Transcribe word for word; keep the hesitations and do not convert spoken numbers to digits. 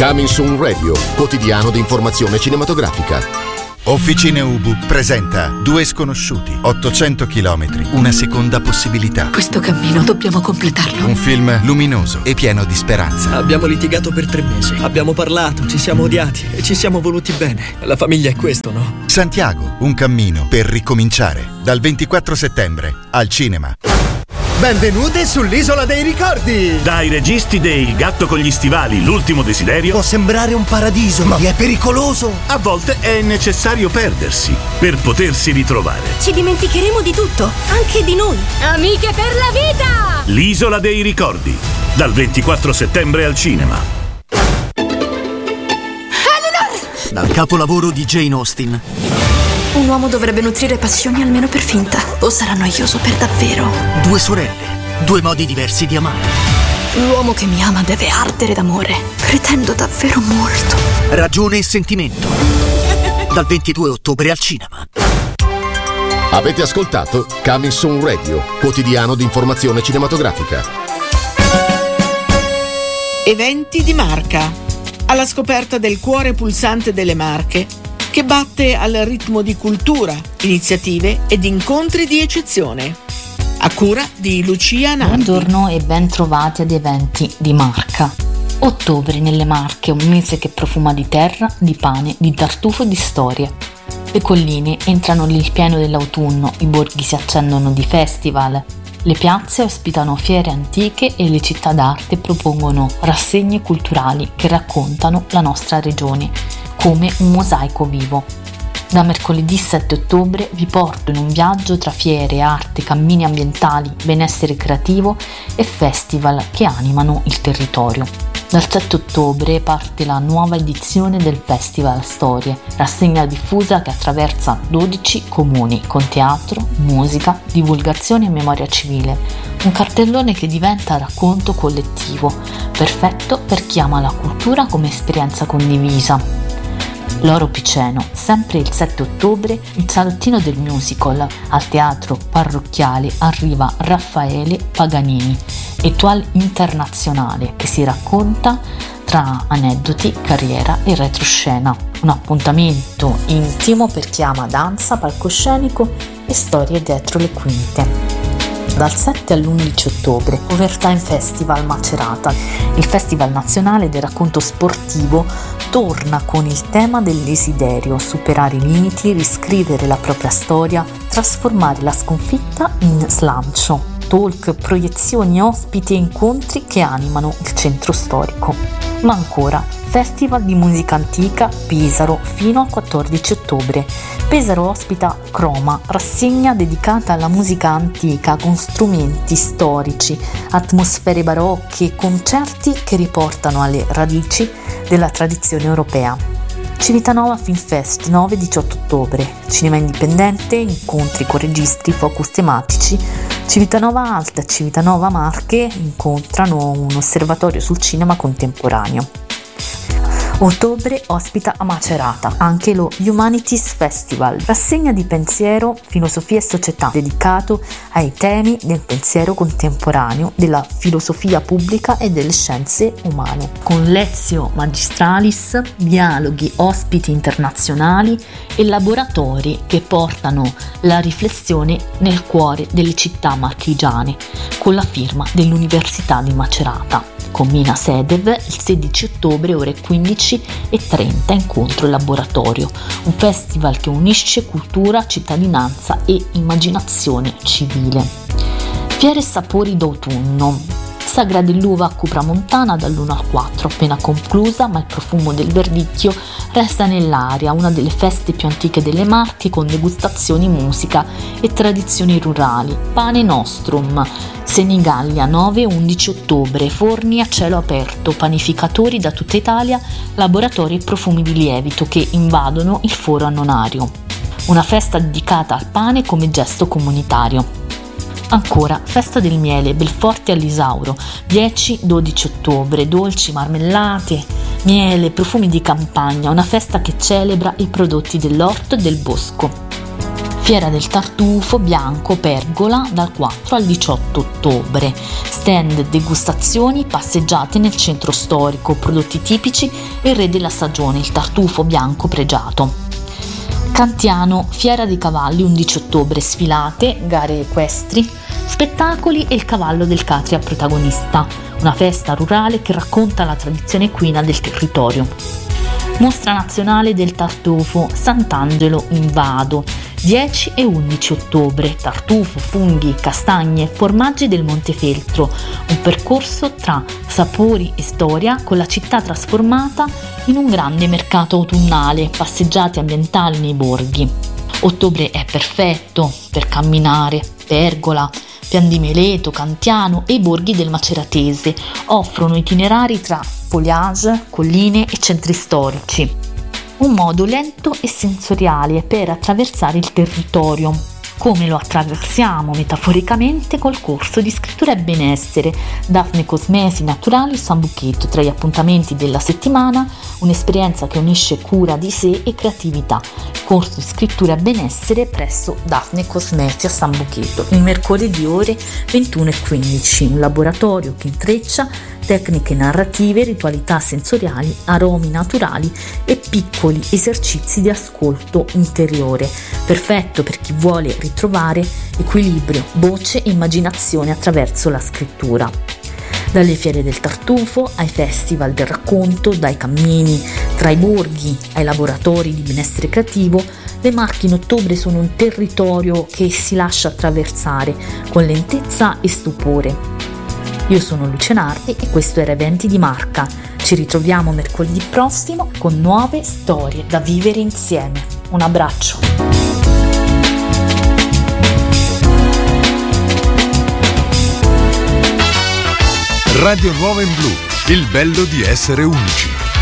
Coming Soon Radio, quotidiano di informazione cinematografica. Officine Ubu presenta Due sconosciuti, ottocento chilometri, una seconda possibilità. Questo cammino dobbiamo completarlo. Un film luminoso e pieno di speranza. Abbiamo litigato per tre mesi, abbiamo parlato, ci siamo odiati e ci siamo voluti bene. La famiglia è questo, no? Santiago, un cammino per ricominciare. Dal ventiquattro settembre al cinema. Benvenuti sull'Isola dei Ricordi! Dai registi dei Il gatto con gli stivali, l'ultimo desiderio. Può sembrare un paradiso, ma è pericoloso. A volte è necessario perdersi per potersi ritrovare. Ci dimenticheremo di tutto, anche di noi. Amiche per la vita! L'Isola dei Ricordi, dal ventiquattro settembre al cinema. Eleanor! Dal capolavoro di Jane Austen. Un uomo dovrebbe nutrire passioni almeno per finta, o sarà noioso per davvero. Due sorelle, due modi diversi di amare. L'uomo che mi ama deve ardere d'amore. Pretendo davvero molto. Ragione e sentimento. Dal ventidue ottobre al cinema. Avete ascoltato Coming Soon Radio, quotidiano di informazione cinematografica. Eventi di Marca. Alla scoperta del cuore pulsante delle Marche, che batte al ritmo di cultura, iniziative ed incontri di eccezione. A cura di Lucia Nardi. Buongiorno e ben trovati ad Eventi di Marca. Ottobre nelle Marche, un mese che profuma di terra, di pane, di tartufo e di storie. Le colline entrano nel pieno dell'autunno, i borghi si accendono di festival, le piazze ospitano fiere antiche e le città d'arte propongono rassegne culturali che raccontano la nostra regione come un mosaico vivo. Da mercoledì sette ottobre vi porto in un viaggio tra fiere, arte, cammini ambientali, benessere creativo e festival che animano il territorio. Dal sette ottobre parte la nuova edizione del Festival Storie, rassegna diffusa che attraversa dodici comuni con teatro, musica, divulgazione e memoria civile. Un cartellone che diventa racconto collettivo, perfetto per chi ama la cultura come esperienza condivisa. L'Oro Piceno, sempre il sette ottobre, il salottino del musical. Al teatro parrocchiale arriva Raffaele Paganini, étoile internazionale che si racconta tra aneddoti, carriera e retroscena. Un appuntamento intimo per chi ama danza, palcoscenico e storie dietro le quinte. Dal sette all'undici ottobre, Overtime Festival Macerata. Il Festival Nazionale del Racconto Sportivo torna con il tema del desiderio, superare i limiti, riscrivere la propria storia, trasformare la sconfitta in slancio. Talk, proiezioni, ospiti e incontri che animano il centro storico. Ma ancora, Festival di Musica Antica Pesaro fino al quattordici ottobre. Pesaro ospita Croma, rassegna dedicata alla musica antica con strumenti storici, atmosfere barocche e concerti che riportano alle radici della tradizione europea. Civitanova Film Fest nove diciotto ottobre, cinema indipendente, incontri con registi, focus tematici. Civitanova Alta e Civitanova Marche incontrano un osservatorio sul cinema contemporaneo. Ottobre ospita a Macerata anche lo Humanities Festival, rassegna di pensiero, filosofia e società, dedicato ai temi del pensiero contemporaneo, della filosofia pubblica e delle scienze umane, con lezio magistralis, dialoghi, ospiti internazionali e laboratori che portano la riflessione nel cuore delle città marchigiane, con la firma dell'Università di Macerata. Con Mina Sedev il sedici ottobre ore quindici e trenta incontro e laboratorio, un festival che unisce cultura, cittadinanza e immaginazione civile. Fiere e sapori d'autunno. Sagra dell'uva a Cupramontana dall'uno al quattro, appena conclusa, ma il profumo del verdicchio resta nell'aria, una delle feste più antiche delle Marche con degustazioni, musica e tradizioni rurali. Pane Nostrum, Senigallia nove e undici ottobre, forni a cielo aperto, panificatori da tutta Italia, laboratori e profumi di lievito che invadono il foro annonario. Una festa dedicata al pane come gesto comunitario. Ancora, Festa del Miele, Belforte all'Isauro, dieci dodici ottobre, dolci, marmellate, miele, profumi di campagna, una festa che celebra i prodotti dell'orto e del bosco. Fiera del Tartufo Bianco Pergola dal quattro al diciotto ottobre. Stand, degustazioni, passeggiate nel centro storico, prodotti tipici e il re della stagione, il tartufo bianco pregiato. Cantiano, Fiera dei Cavalli undici ottobre, sfilate, gare equestri, spettacoli e il cavallo del Catria protagonista, una festa rurale che racconta la tradizione equina del territorio. Mostra nazionale del tartufo Sant'Angelo in Vado, dieci e undici ottobre, tartufo, funghi, castagne, formaggi del Montefeltro, un percorso tra sapori e storia con la città trasformata in un grande mercato autunnale, passeggiate ambientali nei borghi. Ottobre è perfetto per camminare, Pergola, Pian di Meleto, Cantiano e i borghi del Maceratese offrono itinerari tra foliage, colline e centri storici. Un modo lento e sensoriale per attraversare il territorio, come lo attraversiamo metaforicamente col corso di scrittura e benessere Daphne Cosmesi Naturali Sambuceto, tra gli appuntamenti della settimana un'esperienza che unisce cura di sé e creatività. Corso di scrittura e benessere presso Daphne Cosmesi a Sambuceto, il mercoledì ore ventuno e quindici, un laboratorio che intreccia tecniche narrative, ritualità sensoriali, aromi naturali e piccoli esercizi di ascolto interiore, perfetto per chi vuole ritrovare equilibrio, voce e immaginazione attraverso la scrittura. Dalle fiere del tartufo ai festival del racconto, dai cammini tra i borghi ai laboratori di benessere creativo, le Marche in ottobre sono un territorio che si lascia attraversare con lentezza e stupore. Io sono Lucia Nardi e questo era Eventi di Marca. Ci ritroviamo mercoledì prossimo con nuove storie da vivere insieme. Un abbraccio. Radio Nuova in Blu, il bello di essere unici.